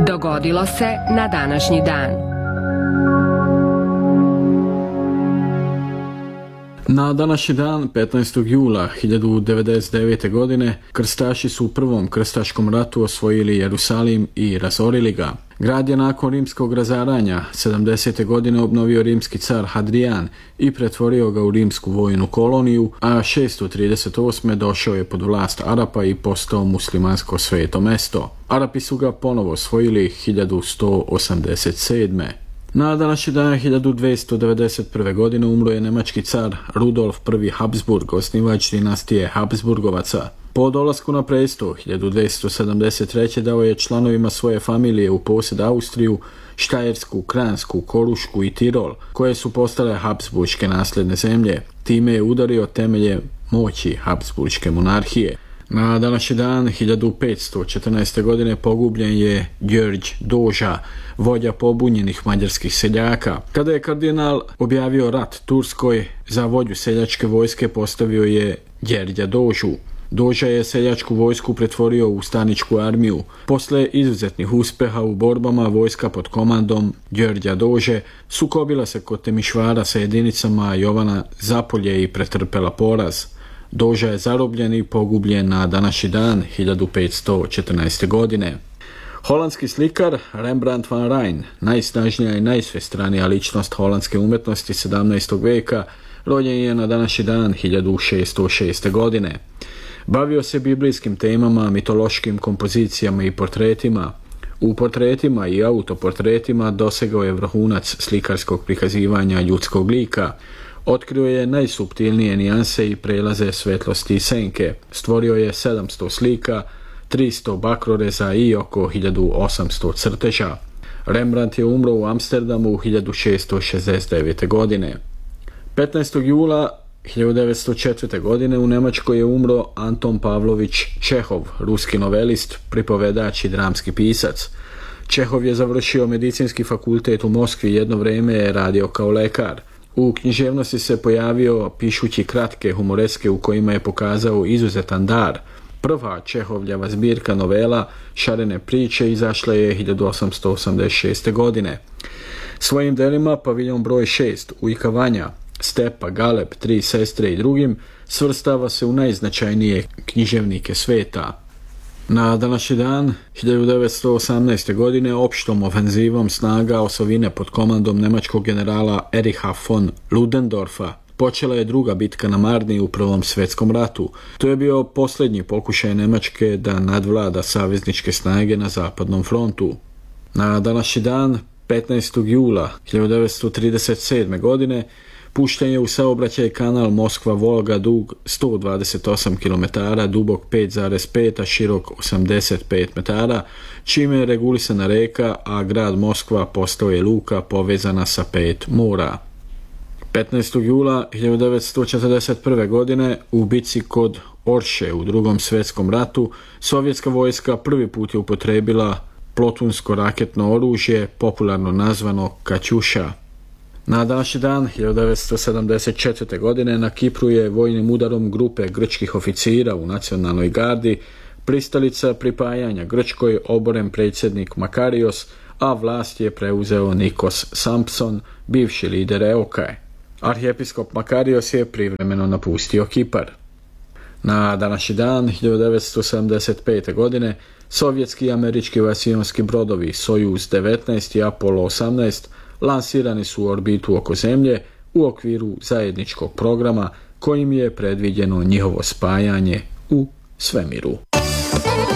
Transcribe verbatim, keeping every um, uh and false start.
Dogodilo se na današnji dan. Na današnji dan, petnaestog jula hiljadu devedeset devete. godine, krstaši su u prvom krstaškom ratu osvojili Jerusalim i razorili ga. Grad je nakon rimskog razaranja sedamdesete. godine obnovio rimski car Hadrian i pretvorio ga u rimsku vojnu koloniju, a šesto trideset osme. došao je pod vlast Arapa i postao muslimansko sveto mesto. Arapi su ga ponovo osvojili hiljadu sto osamdeset sedme. Na današnji dan hiljadu dvjesto devedeset prve. godine umro je nemački car Rudolf I. Habsburg, osnivač dinastije Habsburgovaca. Po dolasku na presto hiljadu dvjesto sedamdeset treće. dao je članovima svoje familije u posjed Austriju, Štajersku, Kransku, Korušku i Tirol, koje su postale Habsburške nasljedne zemlje. Time je udario temelje moći Habsburške monarhije. Na današnji dan hiljadu petsto četrnaeste. godine pogubljen je Đorđe Doža, vođa pobunjenih mađarskih seljaka. Kada je kardinal objavio rat Turskoj, za vođu seljačke vojske postavio je Đerđa Dožu. Doža je seljačku vojsku pretvorio u staničku armiju. Posle izuzetnih uspjeha u borbama, vojska pod komandom Đorđa Dože sukobila se kod Temišvara sa jedinicama Jovana Zapolje i pretrpela poraz. Doža je zarobljen i pogubljen na današnji dan hiljadu petsto četrnaeste. godine. Holandski slikar Rembrandt van Rijn, najsnažnija i najsvestranija ličnost holandske umjetnosti sedamnaestog. vijeka, rođen je na današnji dan hiljadu šesto šeste. godine. Bavio se biblijskim temama, mitološkim kompozicijama i portretima. U portretima i autoportretima dosegao je vrhunac slikarskog prikazivanja ljudskog lika. Otkrio je najsuptilnije nijanse i prelaze svetlosti i senke. Stvorio je sedamsto slika, tristo bakroreza i oko hiljadu osamsto crteža. Rembrandt je umro u Amsterdamu u hiljadu šesto šezdeset devete. godine. petnaestog. jula hiljadu devetsto četvrte. godine u Njemačkoj je umro Anton Pavlović Čehov, ruski novelist, pripovedač i dramski pisac. Čehov je završio medicinski fakultet u Moskvi i jedno vrijeme je radio kao lekar. U književnosti se pojavio pišući kratke humoreske u kojima je pokazao izuzetan dar. Prva Čehovljava zbirka novela Šarene priče izašla je hiljadu osamsto osamdeset šeste. godine. Svojim delima Paviljon broj šest, Ujka Vanja, Stepa, Galeb, Tri sestre i drugim svrstava se u najznačajnije književnike sveta. Na današnji dan hiljadu devetsto osamnaeste. godine opštom ofenzivom snaga osovine pod komandom njemačkog generala Ericha von Ludendorfa počela je druga bitka na Marni u Prvom svjetskom ratu. To je bio posljednji pokušaj Njemačke da nadvlada savezničke snage na zapadnom frontu. Na današnji dan petnaestog. jula hiljadu devetsto trideset sedme. godine pušten je u saobraćaj kanal Moskva-Volga dug sto dvadeset osam kilometara, dubok pet zarez pet, a širok osamdeset pet metara, čime je regulisana reka, a grad Moskva postao je luka povezana sa pet mora. petnaestog. jula hiljadu devetsto četrdeset prve. godine u bici kod Orše u Drugom svjetskom ratu sovjetska vojska prvi put je upotrijebila plotunsko raketno oružje, popularno nazvano Kaćuša. Na današnji dan hiljadu devetsto sedamdeset četvrte. godine na Kipru je vojnim udarom grupe grčkih oficira u nacionalnoj gardi pristalica pripajanja Grčkoj oboren predsjednik Makarios, a vlast je preuzeo Nikos Sampson, bivši lider Eokae. Arhijepiskop Makarios je privremeno napustio Kipar. Na današnji dan hiljadu devetsto sedamdeset pete. godine sovjetski i američki vasijonski brodovi Sojuz devetnaest i Apollo osamnaest lansirani su u orbitu oko Zemlje u okviru zajedničkog programa kojim je predviđeno njihovo spajanje u svemiru.